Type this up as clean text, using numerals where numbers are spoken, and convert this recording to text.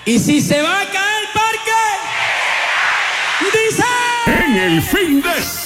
Y si se va a caer el parque, dice... En el fin de